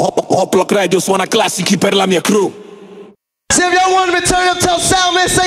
Hop Block Radio suona classici per la mia crew. Se vi want me turn up till sound, miss